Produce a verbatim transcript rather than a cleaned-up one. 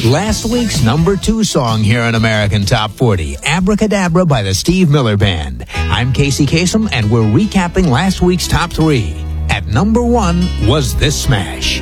Last week's number two song here on American Top forty, Abracadabra by the Steve Miller Band. I'm Casey Kasem, and we're recapping last week's top three. At number one was this smash.